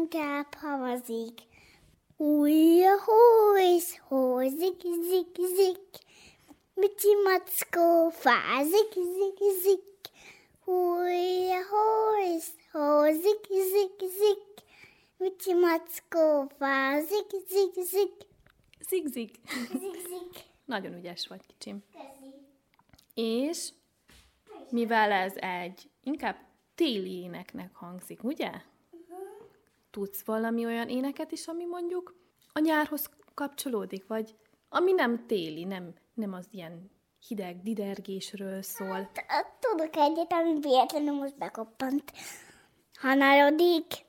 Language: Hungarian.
inkább havazik. Húj-hújsz, hózik, zik, zik. Micsi mackó, fázik, zik, zik. Húj-hújsz, hózik, zik, zik. Micsi mackó, fázik, zik, zik. Zik-zik. Zik-zik. Nagyon ügyes vagy, kicsim. Köszi. És mivel ez egy inkább téli éneknek hangzik, ugye? Tudsz valami olyan éneket is, ami mondjuk a nyárhoz kapcsolódik, vagy ami nem téli, nem az ilyen hideg didergésről szól? Tudok egyet, ami véletlenül most bekoppant. Ha narodik,